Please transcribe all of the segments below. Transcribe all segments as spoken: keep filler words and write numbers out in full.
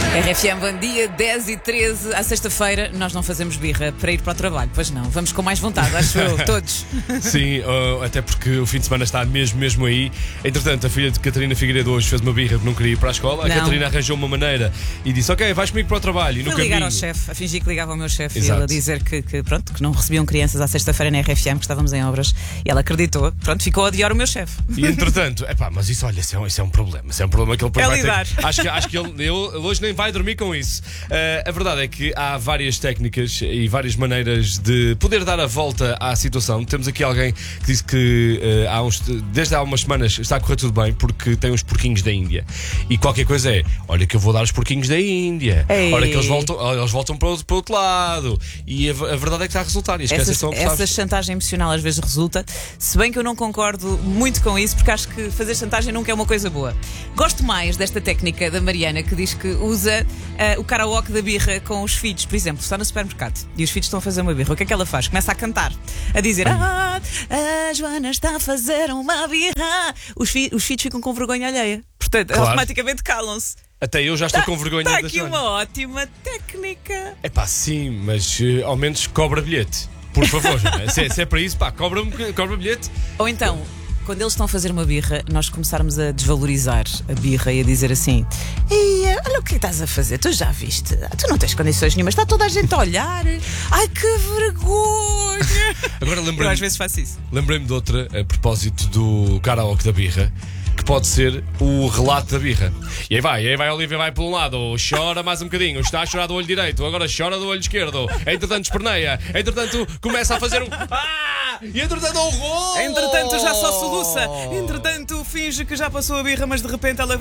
R F M, bom dia, dez e treze. À sexta-feira nós não fazemos birra para ir para o trabalho, pois não, vamos com mais vontade, acho eu, todos. Sim, uh, até porque o fim de semana está mesmo, mesmo aí. Entretanto, a filha de Catarina Figueiredo hoje fez uma birra que não queria ir para a escola. A Não. Catarina arranjou uma maneira e disse: Ok, vais comigo para o trabalho. E no Fui ligar caminho... ao chefe, a fingir que ligava ao meu chefe e Exato. ele a dizer que, que, pronto, que não recebiam crianças à sexta-feira na R F M, que estávamos em obras. E ela acreditou, pronto, ficou a odiar o meu chefe. E entretanto, epá, mas isso, olha, isso é, um, isso é um problema. Isso é um problema que ele depois É vai lidar. ter. Acho que, acho que ele, ele, ele hoje nem vai dormir com isso. Uh, a verdade é que há várias técnicas e várias maneiras de poder dar a volta à situação. Temos aqui alguém que disse que uh, há uns, desde há umas semanas está a correr tudo bem porque tem uns porquinhos da Índia. E qualquer coisa é: olha, que eu vou dar os porquinhos da Índia. Ei. Olha, que eles voltam, eles voltam para, o, para o outro lado. E a, a verdade é que está a resultar. E as crianças Essa, estão a gostar. essa chantagem emocional às vezes resulta, se bem que eu não concordo muito com isso, porque acho que fazer chantagem nunca é uma coisa boa. Gosto mais desta técnica da Mariana, que diz que usa uh, o karaoke da birra com os filhos. Por exemplo, está no supermercado e os filhos estão a fazer uma birra. O que é que ela faz? Começa a cantar, a dizer: Ah, a Joana está a fazer uma birra. Os, fi os filhos ficam com vergonha alheia. Portanto, Claro. automaticamente calam-se. Até eu já estou Tá- com vergonha Está da aqui Joana. uma ótima técnica. É pá, sim, mas uh, ao menos cobra bilhete. Por favor, Joana. se, é, se é para isso, pá, cobra, cobra bilhete. Ou então, quando eles estão a fazer uma birra, nós começarmos a desvalorizar a birra e a dizer assim: Ei, olha o que estás a fazer, tu já viste? Tu não tens condições nenhumas, está toda a gente a olhar. Ai, que vergonha! Agora Eu às lembrei-me vezes faço isso. lembrei-me de outra, a propósito do karaoke da birra, que pode ser o relato da birra. E aí vai, e aí vai a Olivia, vai por um lado, chora mais um bocadinho, está a chorar do olho direito, agora chora do olho esquerdo, entretanto esperneia, entretanto começa a fazer um. Ah! E entretanto um gol! Entretanto, já só soluça. Entretanto, finge que já passou a birra, mas de repente ela.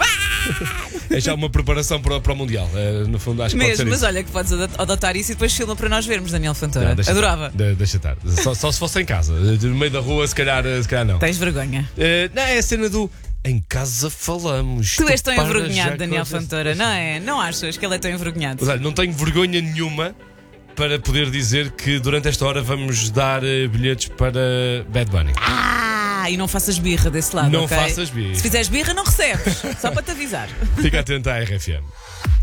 É já uma preparação para, para o Mundial. Uh, no fundo, acho que pode Mesmo, ser mas isso. olha que podes adot- adotar isso e depois filma para nós vermos, Daniel Fontoura. Não, deixa Adorava. estar. De- deixa estar. Só, só se fosse em casa. No meio da rua, se calhar, se calhar não. Tens vergonha. Uh, não, é a cena do em casa falamos. Tu és tão paras já envergonhado, Daniel com essa- Fontoura, não é? Não achas que ele é tão envergonhado? Mas olha, não tenho vergonha nenhuma para poder dizer que durante esta hora vamos dar eh, bilhetes para Bad Bunny. Ah, e não faças birra desse lado, Não ok? faças birra. Se fizeres birra, não recebes. Só para te avisar. Fica atento à R F M.